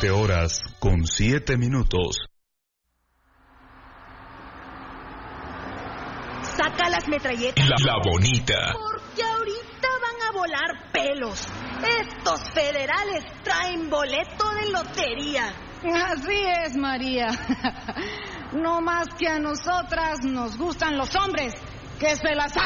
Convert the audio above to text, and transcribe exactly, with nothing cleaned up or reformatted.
siete horas con siete minutos. Saca las metralletas. La, la bonita. Porque ahorita van a volar pelos. Estos federales traen boleto de lotería. Así es, María. No más que a nosotras nos gustan los hombres que se las